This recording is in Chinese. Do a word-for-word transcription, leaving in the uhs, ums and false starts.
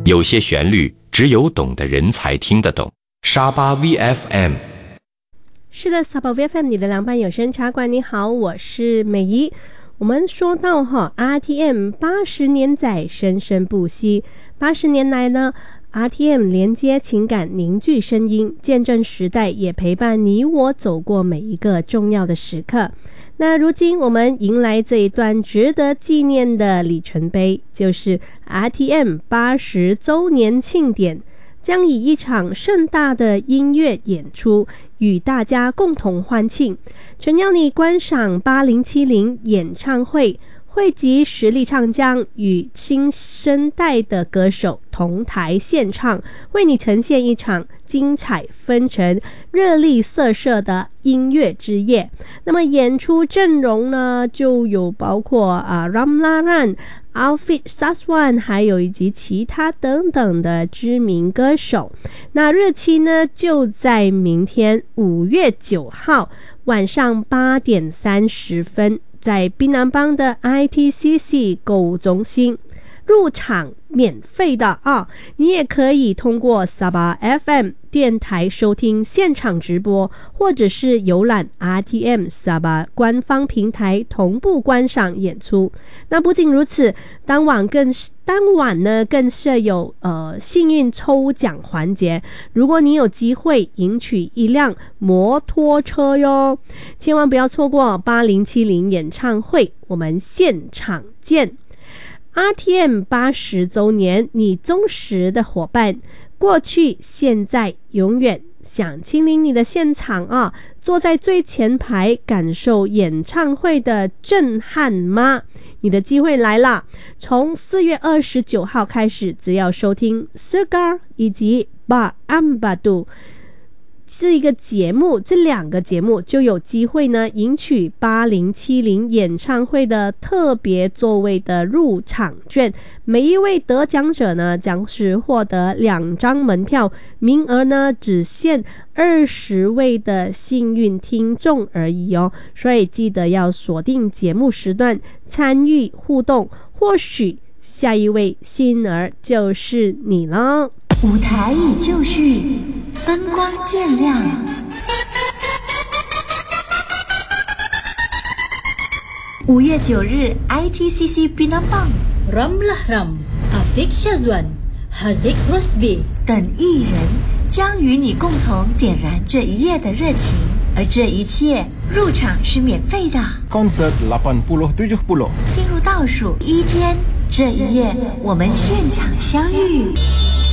有些旋律只有懂的人才听得懂。沙巴 V F M。 是的，沙巴 V F M 你的凉拌有声茶馆，你好，我是美仪。我们说到哈 R T M 八十年载生生不息，八十年来呢，R T M 连接情感，凝聚声音，见证时代，也陪伴你我走过每一个重要的时刻。那如今我们迎来这一段值得纪念的里程碑，就是 R T M 八十周年庆典，将以一场盛大的音乐演出与大家共同欢庆，诚邀你观赏八零七零演唱会，汇集实力唱将与新生代的歌手同台献唱，为你呈现一场精彩纷呈、热力四射的音乐之夜。那么演出阵容呢，就有包括啊 Ramlaran、Alfie Saswan， 还有以及其他等等的知名歌手。那日期呢，就在明天五月九号晚上八点三十分。在槟榔邦的 I T C C 购物中心，入场免费的啊！你也可以通过 Sabah F M 电台收听现场直播，或者是浏览 R T M Sabah 官方平台同步观赏演出。那不仅如此，当晚更当晚呢更设有呃幸运抽奖环节，如果你有机会赢取一辆摩托车哟，千万不要错过八零七零演唱会，我们现场见。R T M 八十周年，你忠实的伙伴，过去、现在、永远，想亲临你的现场啊！坐在最前排，感受演唱会的震撼吗？你的机会来了！从四月二十九号开始，只要收听 Segar 以及 Bar Ambadu这一个节目，这两个节目就有机会呢赢取八零七零演唱会的特别座位的入场券，每一位得奖者呢将是获得两张门票，名额呢只限二十位的幸运听众而已哦，所以记得要锁定节目时段参与互动，或许下一位幸儿就是你了。 舞台已就绪，灯光渐亮，五月九日 I T C C Pinang Bang Ramlah Ram Afiq Shazwan Haziq Rosbi 等艺人将与你共同点燃这一夜的热情，而这一切入场是免费的。 Konsert lapan puluh tujuh puluh 进入倒数一天，这一夜我们现场相遇。